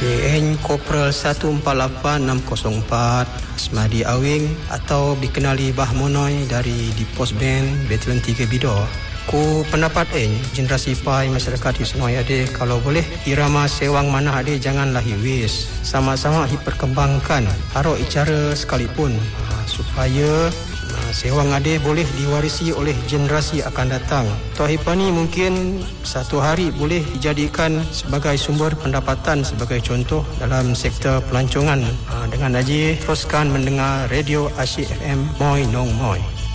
DN Kopral 148604 Asmadi Awing atau dikenali Bah Monoy dari di Pos Band Batalion 3 Bidor. Ku pendapat generasi pai masyarakat di Senoi ade kalau boleh irama sewang mana ade janganlah hiwis. Sama-sama diperkembangkan harok icara sekalipun supaya sewang ade boleh diwarisi oleh generasi akan datang. Tohipa ni mungkin satu hari boleh dijadikan sebagai sumber pendapatan sebagai contoh dalam sektor pelancongan. Dengan aji teruskan mendengar Radio Asyik FM Moi Nong Moi.